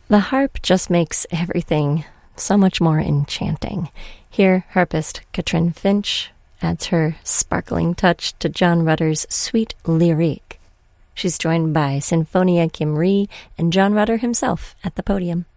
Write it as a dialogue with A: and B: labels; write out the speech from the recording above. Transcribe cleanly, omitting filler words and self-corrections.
A: The harp just makes everything so much more enchanting. Here, harpist Katrin Finch adds her sparkling touch to John Rutter's sweet lyrique. She's joined by Sinfonia Kim Ri and John Rutter himself at the podium.